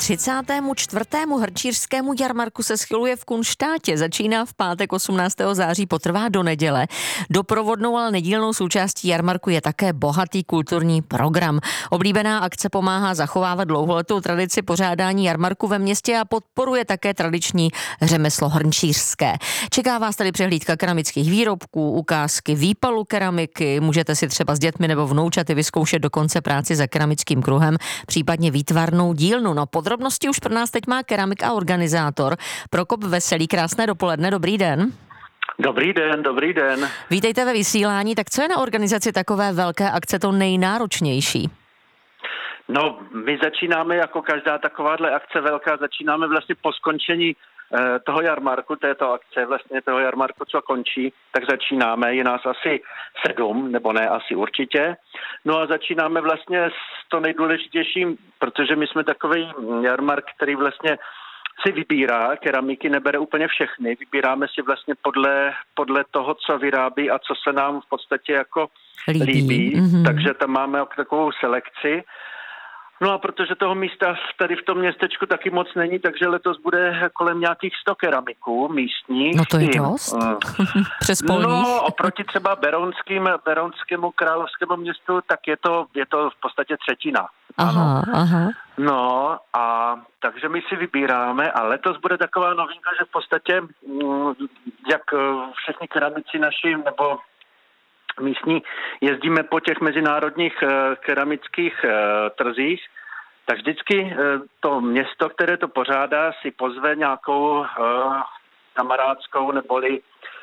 34. hrnčířskému jarmarku se schyluje v Kunštátě. Začíná v pátek 18. září, potrvá do neděle. Doprovodnou, ale nedílnou součástí jarmarku je také bohatý kulturní program. Oblíbená akce pomáhá zachovávat dlouholetou tradici pořádání jarmarku ve městě a podporuje také tradiční řemeslo hrnčířské. Čeká vás tady přehlídka keramických výrobků, ukázky výpalu keramiky. Můžete si třeba s dětmi nebo vnoučaty vyzkoušet dokonce práci za keramickým kruhem, případně výtvarnou dílnu. No, podrobnosti už pro nás teď má keramik a organizátor Prokop Veselý. Krásné dopoledne, dobrý den. Dobrý den, dobrý den. Vítejte ve vysílání. Tak co je na organizaci takové velké akce to nejnáročnější? No, my začínáme jako každá takováhle akce velká, začínáme vlastně po skončení toho jarmarku, této akce, vlastně toho jarmarku, co končí, tak začínáme, je nás asi 7, nebo ne, asi určitě. No a začínáme vlastně s to nejdůležitějším, protože my jsme takový jarmark, který vlastně si vybírá, keramiky nebere úplně všechny, vybíráme si vlastně podle toho, co vyrábí a co se nám v podstatě jako líbí. Mm-hmm. Takže tam máme takovou selekci. No a protože toho místa tady v tom městečku taky moc není, takže letos bude kolem nějakých 100 keramiků místních. No to je dost. Přes polní. No, oproti třeba Berounskému královskému městu, tak je to v podstatě třetina. Aha, aha. No a takže my si vybíráme a letos bude taková novinka, že v podstatě, jak všichni keramici naši, nebo místní, jezdíme po těch mezinárodních keramických trzích, tak vždycky to město, které to pořádá, si pozve nějakou kamarádskou neboli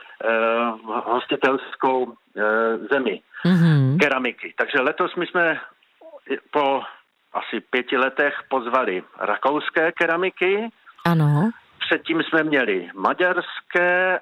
hostitelskou zemi keramiky. Takže letos my jsme po asi 5 letech pozvali rakouské keramiky. Ano. Předtím jsme měli maďarské